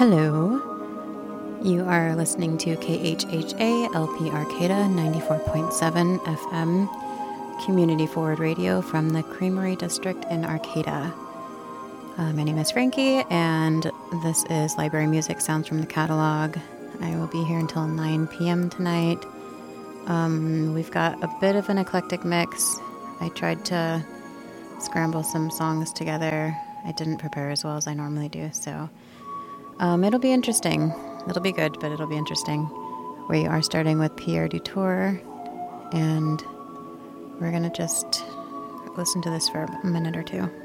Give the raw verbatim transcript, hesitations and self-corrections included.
Hello. You are listening to K H H A L P Arcata ninety-four point seven F M, Community Forward Radio from the Creamery District in Arcata. Uh, my name is Frankie, and this is Library Music Sounds from the Catalog. I will be here until nine p.m. tonight. Um, we've got a bit of an eclectic mix. I tried to scramble some songs together. I didn't prepare as well as I normally do, so um, it'll be interesting. It'll be good, but it'll be interesting. We are starting with Pierre Dutour, and we're going to just listen to this for a minute or two.